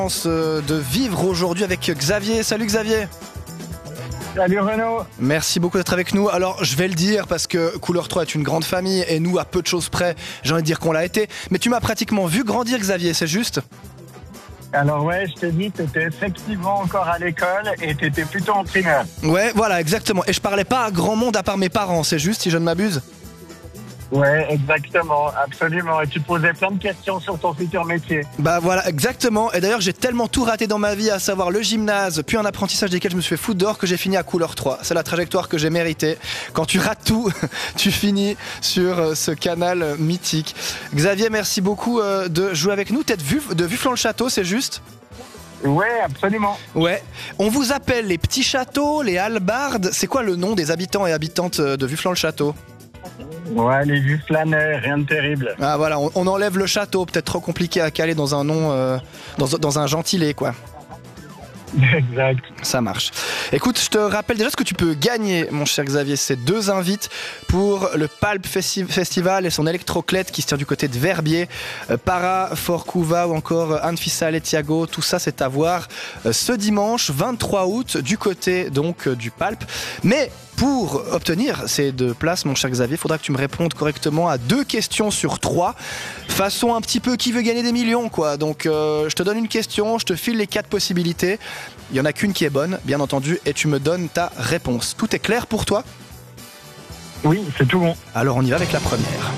De vivre aujourd'hui avec Xavier. Salut Xavier. Salut Renaud. Merci beaucoup d'être avec nous. Alors je vais le dire parce que Couleur 3 est une grande famille et nous à peu de choses près, j'ai envie de dire qu'on l'a été. Mais tu m'as pratiquement vu grandir Xavier, c'est juste ? Alors ouais, je t'ai dit, t'étais effectivement encore à l'école et t'étais plutôt en primaire. Ouais, voilà, exactement. Et je parlais pas à grand monde à part mes parents, c'est juste si je ne m'abuse ? Ouais, exactement, absolument. Et tu posais plein de questions sur ton futur métier. Bah voilà, exactement. Et d'ailleurs, j'ai tellement tout raté dans ma vie, à savoir le gymnase, puis un apprentissage desquels je me suis fait foutre dehors, que j'ai fini à Couleur 3. C'est la trajectoire que j'ai méritée. Quand tu rates tout, tu finis sur ce canal mythique. Xavier, merci beaucoup de jouer avec nous. Tête de Vufflan-le-Château, c'est juste ? Ouais, absolument. Ouais. On vous appelle les petits châteaux, les hallebardes. C'est quoi le nom des habitants et habitantes de Vufflan-le-Château ? Ouais, les vues flânaient, rien de terrible. Ah voilà, on enlève le château, peut-être trop compliqué à caler dans un nom, dans un gentilé quoi. Exact. Ça marche. Écoute, je te rappelle déjà ce que tu peux gagner, mon cher Xavier. C'est 2 invites pour le Palp Festival et son électroclette qui se tient du côté de Verbier. Para, Forcuva ou encore Anfissa Letiago. Tout ça, c'est à voir ce dimanche 23 août du côté donc du Palp. Mais pour obtenir ces 2 places, mon cher Xavier, il faudra que tu me répondes correctement à 2 questions sur 3. Façon un petit peu qui veut gagner des millions, quoi. Donc, je te donne une question, je te file les 4 possibilités. Il n'y en a qu'une qui est bonne, bien entendu, et tu me donnes ta réponse. Tout est clair pour toi ? Oui, c'est tout bon. Alors, on y va avec la première.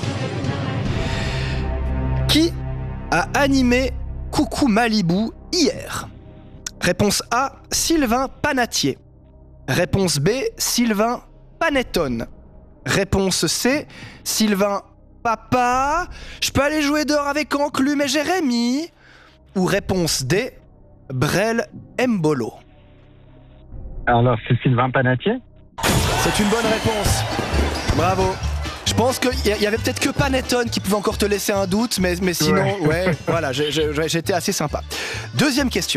Qui a animé Coucou Malibu hier ? Réponse A, Sylvain Panatier. Réponse B, Sylvain Panettone. Réponse C, Sylvain Papa. Je peux aller jouer dehors avec Enclume et Jérémy. Ou réponse D, Brel Mbolo. Alors, c'est Sylvain Panatier ? C'est une bonne réponse. Bravo. Je pense qu'il y avait peut-être que Panettone qui pouvait encore te laisser un doute, mais sinon, ouais voilà, j'étais assez sympa. Deuxième question.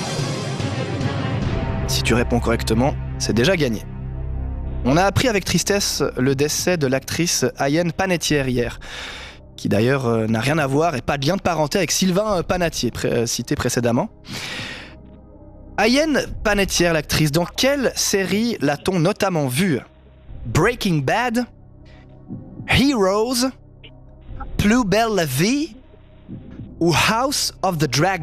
Si tu réponds correctement, c'est déjà gagné. On a appris avec tristesse le décès de l'actrice Ayenne Panettiere hier, qui d'ailleurs n'a rien à voir et pas de lien de parenté avec Sylvain Panatier, cité précédemment. Ayenne Panettiere, l'actrice, dans quelle série l'a-t-on notamment vue ? Breaking Bad, Heroes, Plus belle la vie ou House of the Dragon ?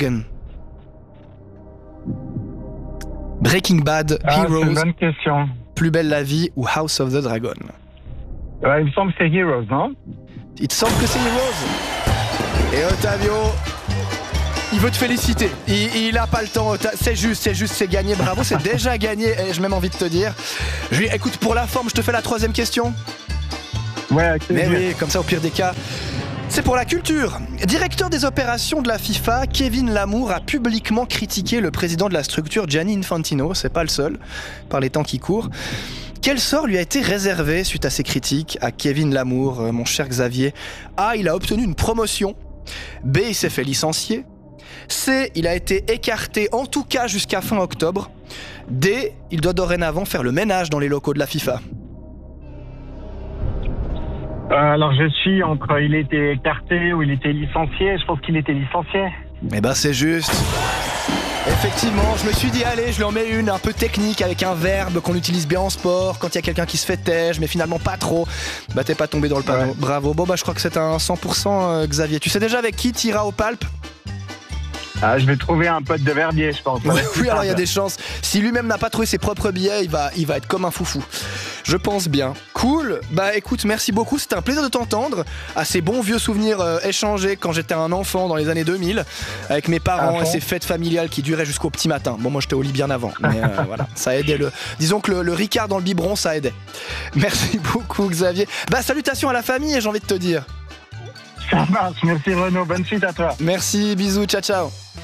Breaking Bad, Heroes, c'est une bonne question. Plus belle la vie ou House of the Dragon ? Ouais, il me semble que c'est Heroes, non ? Il te semble que c'est Heroes ? Et Ottavio, il veut te féliciter. Il a pas le temps. C'est juste, c'est gagné. Bravo, c'est déjà gagné. Et j'ai même envie de te dire. Écoute, pour la forme, je te fais la 3e question. Ouais, ok. Mais oui, comme ça, au pire des cas. C'est pour la culture. Directeur des opérations de la FIFA, Kevin Lamour a publiquement critiqué le président de la structure, Gianni Infantino. C'est pas le seul, par les temps qui courent. Quel sort lui a été réservé suite à ces critiques à Kevin Lamour, mon cher Xavier ? A, il a obtenu une promotion. B, il s'est fait licencier. C, il a été écarté en tout cas jusqu'à fin octobre. D, il doit dorénavant faire le ménage dans les locaux de la FIFA. Alors je suis entre il était écarté ou il était licencié. Je pense qu'il était licencié. Eh ben c'est juste. Effectivement, je me suis dit allez, je lui en mets une un peu technique avec un verbe qu'on utilise bien en sport quand il y a quelqu'un qui se fait têche, mais finalement pas trop. Bah t'es pas tombé dans le panneau. Ouais. Bravo. Bon bah je crois que c'est un 100% Xavier. Tu sais déjà avec qui t'iras au Palp ? Ah, je vais trouver un pote de Verbier, je pense. Oui, alors il y a des chances. Si lui-même n'a pas trouvé ses propres billets, il va être comme un foufou. Je pense bien. Cool. Bah écoute, merci beaucoup. C'était un plaisir de t'entendre. À ces bons vieux souvenirs échangés quand j'étais un enfant dans les années 2000 avec mes parents et ces fêtes familiales qui duraient jusqu'au petit matin. Bon, moi j'étais au lit bien avant, mais voilà, ça aidait disons que le Ricard dans le biberon, ça aidait. Merci beaucoup, Xavier. Bah salutations à la famille, j'ai envie de te dire. Ça marche. Merci Renaud. Bonne suite à toi. Merci. Bisous. Ciao, ciao.